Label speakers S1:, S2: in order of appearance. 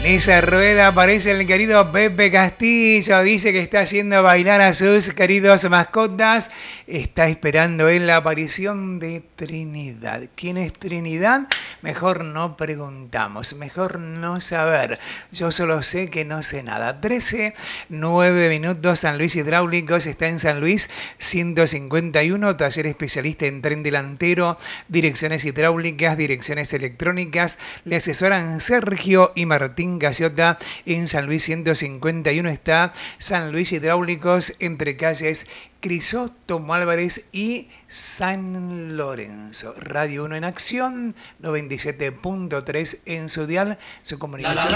S1: esa rueda aparece el querido Pepe Castillo. Dice que está haciendo bailar a sus queridos mascotas. Está esperando en la aparición de Trinidad. ¿Quién es Trinidad? Mejor no preguntamos, mejor no saber. Yo solo sé que no sé nada. 13:09 San Luis Hidráulicos está en San Luis 151. Taller especialista en tren delantero, direcciones hidráulicas, direcciones electrónicas. Le asesoran Sergio y Martín Gaciota. En San Luis 151 está San Luis Hidráulicos, entre calles Crisóstomo Álvarez y San Lorenzo. Radio 1 en acción, 97.3 en su dial, su comunicación.